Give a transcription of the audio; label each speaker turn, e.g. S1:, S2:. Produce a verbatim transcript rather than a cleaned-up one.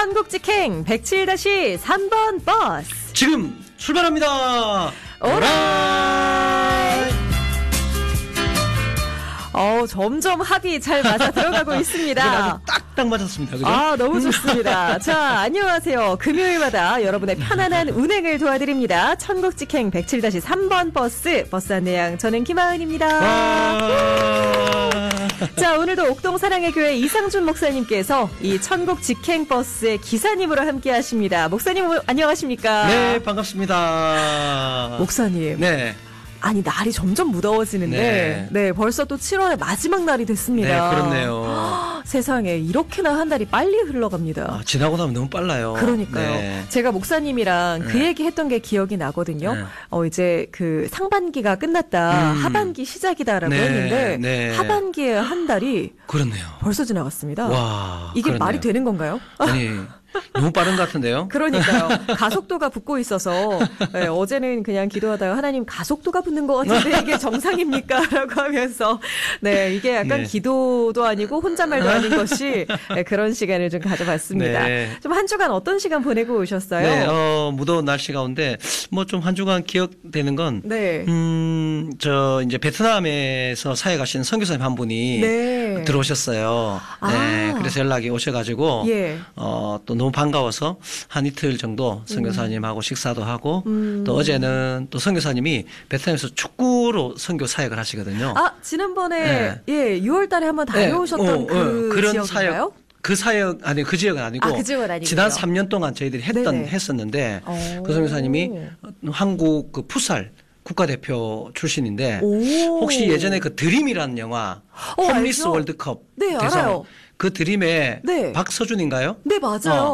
S1: 천국직행 백칠 삼 번 버스
S2: 지금 출발합니다.
S1: 오라이. 어, 점점 합이 잘 맞아 들어가고 있습니다.
S2: 딱딱 맞았습니다. 그죠?
S1: 아, 너무 좋습니다. 자, 안녕하세요. 금요일마다 여러분의 편안한 운행을 도와드립니다. 천국직행 백칠 삼 번 버스, 버스 안내양 저는 김하은입니다. 자, 오늘도 옥동 사랑의 교회 이상준 목사님께서 이 천국직행 버스의 기사님으로 함께 하십니다. 목사님, 안녕하십니까?
S2: 네, 반갑습니다.
S1: 목사님.
S2: 네.
S1: 아니, 날이 점점 무더워지는데, 네, 네 벌써 또 칠월의 마지막 날이 됐습니다.
S2: 네, 그렇네요.
S1: 세상에, 이렇게나 한 달이 빨리 흘러갑니다.
S2: 아, 지나고 나면 너무 빨라요.
S1: 그러니까요. 네. 제가 목사님이랑 네. 그 얘기 했던 게 기억이 나거든요. 네. 어, 이제 그 상반기가 끝났다, 음. 하반기 시작이다라고 네. 했는데, 네. 하반기에 한 달이
S2: 그렇네요.
S1: 벌써 지나갔습니다.
S2: 와,
S1: 이게
S2: 그렇네요.
S1: 말이 되는 건가요?
S2: 아니. 너무 빠른 것 같은데요?
S1: 그러니까요. 가속도가 붙고 있어서 네, 어제는 그냥 기도하다가 하나님 가속도가 붙는 것 같은데 이게 정상입니까? 라고 하면서 네 이게 약간 네. 기도도 아니고 혼잣말도 아닌 것이 네, 그런 시간을 좀 가져봤습니다. 네. 좀 한 주간 어떤 시간 보내고 오셨어요?
S2: 네, 어, 무더운 날씨 가운데 뭐 좀 한 주간 기억되는 건 네. 음, 저 이제 베트남에서 사회 가신 선교사님 한 분이 네. 들어오셨어요. 아. 네, 그래서 연락이 오셔가지고 예. 어, 또 너무 반가워서 한 이틀 정도 선교사님하고 음. 식사도 하고 음. 또 어제는 또 선교사님이 베트남에서 축구로 선교 사역을 하시거든요.
S1: 아, 지난번에 네. 예, 유월 달에 한번 다녀오셨던 네. 어, 그 어, 그런 지역인가요?
S2: 사역, 그 사역 아니 그 지역은 아니고
S1: 아, 그 지역은 아니고요.
S2: 지난 삼 년 동안 저희들이 했던 네네. 했었는데 오. 그 선교사님이 한국 그 풋살 국가대표 출신인데 오. 혹시 예전에 그 드림이라는 영화 어, 홈리스 알죠? 월드컵
S1: 네,
S2: 대상
S1: 알아요.
S2: 그 드림의
S1: 네.
S2: 박서준인가요?
S1: 네, 맞아요.
S2: 어.